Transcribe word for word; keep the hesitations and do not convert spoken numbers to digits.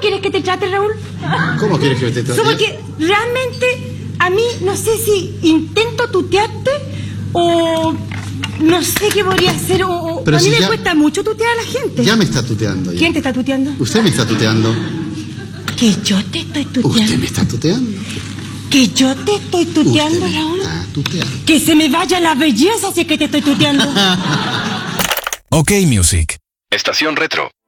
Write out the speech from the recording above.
quieres que te trate, Raúl? ¿Cómo quieres que te trate? So, porque realmente a mí no sé si intento tutearte o no sé qué podría hacer. O, o Pero a mí si me ya- cuesta mucho tutear a la gente. Ya me está tuteando. ya. ¿Quién te está tuteando? Usted me está tuteando. Que yo te estoy tuteando. Usted me está tuteando. Que yo te estoy tuteando, Usted me Raúl. está tuteando. Que se me vaya la belleza si es que te estoy tuteando. Ok Music. Estación Retro.